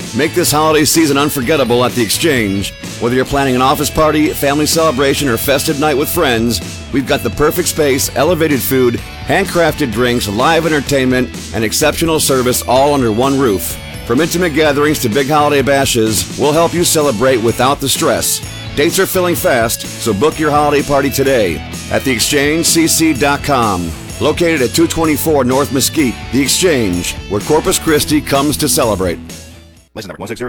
Make this holiday season unforgettable at The Exchange. Whether you're planning an office party, family celebration, or festive night with friends, we've got the perfect space, elevated food, handcrafted drinks, live entertainment, and exceptional service all under one roof. From intimate gatherings to big holiday bashes, we'll help you celebrate without the stress. Dates are filling fast, so book your holiday party today at theexchangecc.com. Located at 224 North Mesquite, The Exchange, where Corpus Christi comes to celebrate. License number 160.